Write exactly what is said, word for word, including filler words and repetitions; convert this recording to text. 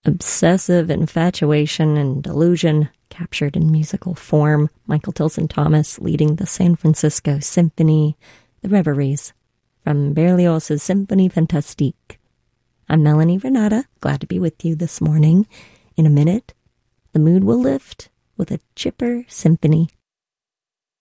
Obsessive infatuation and delusion captured in musical form. Michael Tilson Thomas leading the San Francisco Symphony, the Reveries from Berlioz's Symphonie Fantastique. I'm Melanie Renata, glad to be with you this morning. In a minute, the mood will lift with a chipper symphony